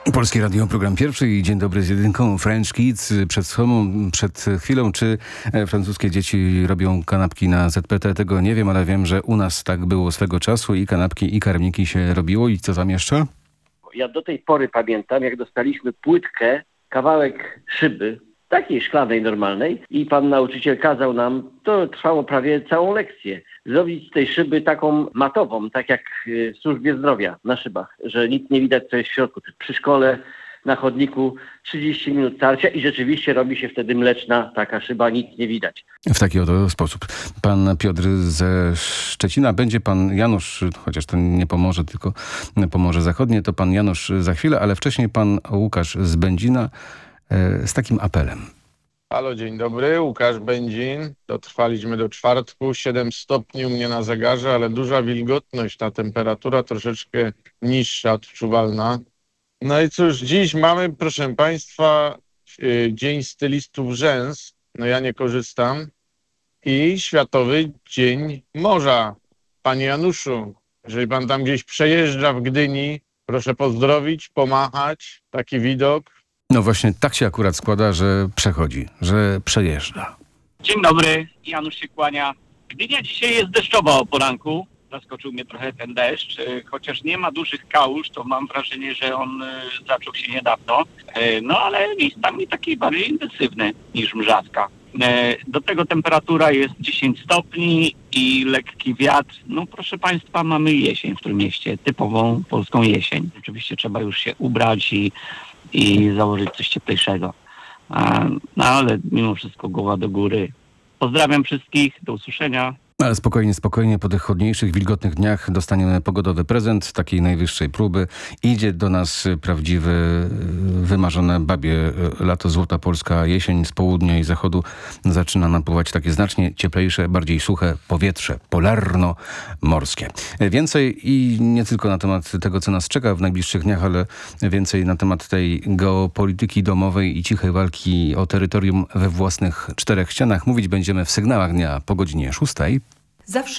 Polskie Radio, program pierwszy i Dzień dobry z jedynką. French Kids przed chwilą. Czy francuskie dzieci robią kanapki na ZPT? Tego nie wiem, ale wiem, że u nas tak było swego czasu i kanapki i karmniki się robiło. I co tam jeszcze? Ja do tej pory pamiętam, jak dostaliśmy płytkę, kawałek szyby, takiej szklanej, normalnej, i pan nauczyciel kazał nam, to trwało prawie całą lekcję, zrobić z tej szyby taką matową, tak jak w służbie zdrowia na szybach, że nic nie widać, co jest w środku. Przy szkole, na chodniku 30 minut starcia i rzeczywiście robi się wtedy mleczna taka szyba, nic nie widać. W taki oto sposób. Pan Piotr ze Szczecina, będzie pan Janusz, chociaż to nie Pomorze, tylko Pomorze Zachodnie, to pan Janusz za chwilę, ale wcześniej pan Łukasz z Będzina z takim apelem. Halo, dzień dobry, Łukasz Będzin. Dotrwaliśmy do czwartku, 7 stopni u mnie na zegarze, ale duża wilgotność, ta temperatura troszeczkę niższa, odczuwalna. No i cóż, dziś mamy, proszę Państwa, Dzień Stylistów Rzęs. No ja nie korzystam. I Światowy Dzień Morza. Panie Januszu, jeżeli Pan tam gdzieś przejeżdża w Gdyni, proszę pozdrowić, pomachać, taki widok. No właśnie tak się akurat składa, że przechodzi, że przejeżdża. Dzień dobry, Janusz się kłania. Gdynia dzisiaj jest deszczowa o poranku. Zaskoczył mnie trochę ten deszcz. Chociaż nie ma dużych kałuż, to mam wrażenie, że on zaczął się niedawno. No ale miejscami taki bardziej intensywny niż mrzawka. Do tego temperatura jest 10 stopni i lekki wiatr. No proszę Państwa, mamy jesień w tym mieście, typową polską jesień. Oczywiście trzeba już się ubrać i założyć coś cieplejszego. No ale mimo wszystko głowa do góry. Pozdrawiam wszystkich, do usłyszenia. Ale spokojnie, po tych chłodniejszych, wilgotnych dniach dostaniemy pogodowy prezent takiej najwyższej próby. Idzie do nas prawdziwy, wymarzone babie lato, złota polska jesień. Z południa i zachodu zaczyna napływać takie znacznie cieplejsze, bardziej suche powietrze polarno-morskie. Więcej i nie tylko na temat tego, co nas czeka w najbliższych dniach, ale więcej na temat tej geopolityki domowej i cichej walki o terytorium we własnych czterech ścianach. Mówić będziemy w sygnałach dnia po godzinie 6. Zawsze